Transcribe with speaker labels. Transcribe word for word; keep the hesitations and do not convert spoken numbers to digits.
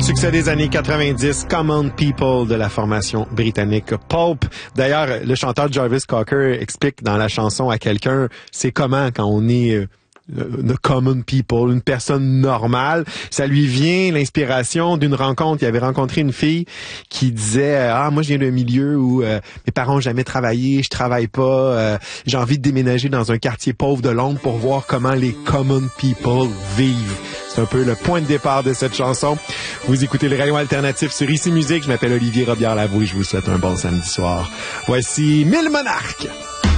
Speaker 1: Succès des années quatre-vingt-dix, Common People de la formation britannique Pulp. D'ailleurs, le chanteur Jarvis Cocker explique dans la chanson à quelqu'un, c'est comment quand on est euh, the common people, une personne normale. Ça lui vient l'inspiration d'une rencontre. Il avait rencontré une fille qui disait ah moi je viens d'un milieu où euh, mes parents ont jamais travaillé, je travaille pas, euh, j'ai envie de déménager dans un quartier pauvre de Londres pour voir comment les common people vivent. C'est un peu le point de départ de cette chanson. Vous écoutez le rayon alternatif sur Ici Musique. Je m'appelle Olivier Robillard-Lavoie et je vous souhaite un bon samedi soir. Voici Mille Monarques.